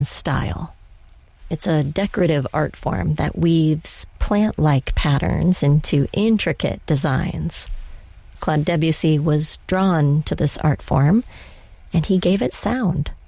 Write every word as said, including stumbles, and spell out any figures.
style. It's a decorative art form that weaves plant-like patterns into intricate designs. Claude Debussy was drawn to this art form, and he gave it sound.